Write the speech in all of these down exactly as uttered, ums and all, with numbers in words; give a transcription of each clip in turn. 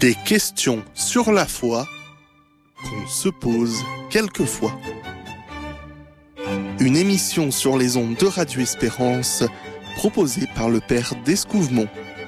Des questions sur la foi qu'on se pose quelquefois. Une émission sur les ondes de Radio Espérance proposée par le Père d'Escouvemont.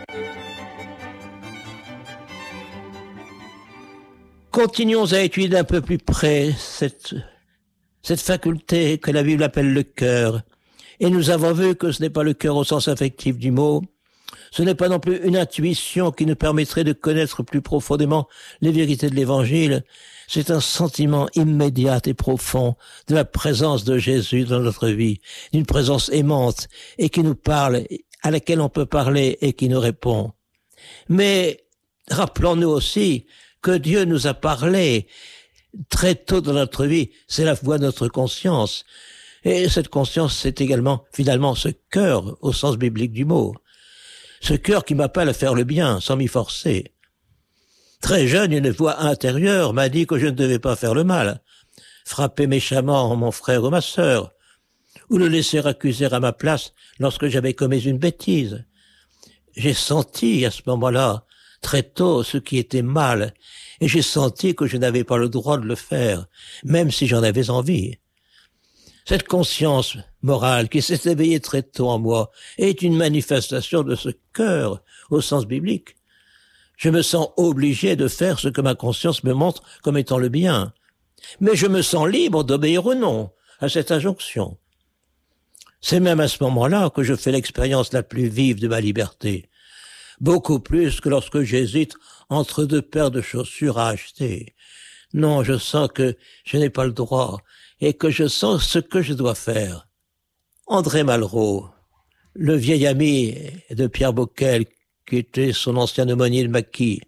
Continuons à étudier d'un peu plus près cette, cette faculté que la Bible appelle le cœur. Et nous avons vu que ce n'est pas le cœur au sens affectif du mot. Ce n'est pas non plus une intuition qui nous permettrait de connaître plus profondément les vérités de l'Évangile. C'est un sentiment immédiat et profond de la présence de Jésus dans notre vie, d'une présence aimante et qui nous parle, à laquelle on peut parler et qui nous répond. Mais rappelons-nous aussi que Dieu nous a parlé très tôt dans notre vie. C'est la voix de notre conscience. Et cette conscience, c'est également, finalement, ce cœur au sens biblique du mot. Ce cœur qui m'appelle à faire le bien sans m'y forcer. Très jeune, une voix intérieure m'a dit que je ne devais pas faire le mal, frapper méchamment mon frère ou ma sœur, ou le laisser accuser à ma place lorsque j'avais commis une bêtise. J'ai senti à ce moment-là, très tôt, ce qui était mal, et j'ai senti que je n'avais pas le droit de le faire, même si j'en avais envie. Cette conscience morale qui s'est éveillée très tôt en moi est une manifestation de ce cœur au sens biblique. Je me sens obligé de faire ce que ma conscience me montre comme étant le bien. Mais je me sens libre d'obéir ou non à cette injonction. C'est même à ce moment-là que je fais l'expérience la plus vive de ma liberté. Beaucoup plus que lorsque j'hésite entre deux paires de chaussures à acheter. Non, je sens que je n'ai pas le droit et que je sens ce que je dois faire. André Malraux, le vieil ami de Pierre Boquel, qui était son ancien aumônier de Maquis,